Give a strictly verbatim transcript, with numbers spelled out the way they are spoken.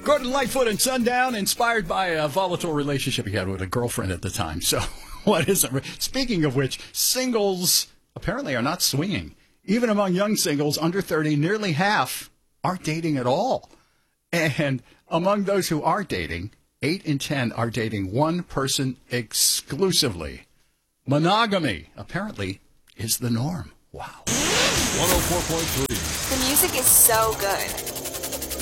Gordon Lightfoot and Sundown, inspired by a volatile relationship he had with a girlfriend at the time. So what is it? Speaking of which, singles apparently are not swinging. Even among young singles under thirty, nearly half aren't dating at all. And among those who are dating, eight in ten are dating one person exclusively. Monogamy, apparently, is the norm. Wow. one oh four point three. The music is so good.